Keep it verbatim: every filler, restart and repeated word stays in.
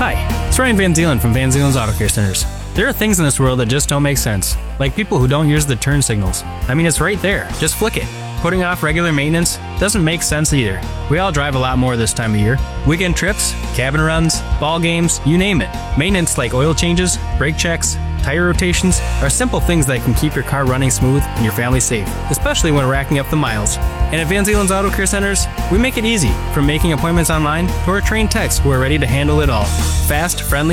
Hi, it's Ryan Van Zeelen from Van Zeelen's Auto Care Centers. There are things in this world that just don't make sense, like people who don't use the turn signals. I mean, it's right there, just flick it. Putting off regular maintenance doesn't make sense either. We all drive a lot more this time of year. Weekend trips, cabin runs, ball games, you name it. Maintenance like oil changes, brake checks, tire rotations are simple things that can keep your car running smooth and your family safe, especially when racking up the miles. And at Van Zeelen's Auto Care Centers, we make it easy, from making appointments online to our trained techs who are ready to handle it all. Fast, friendly,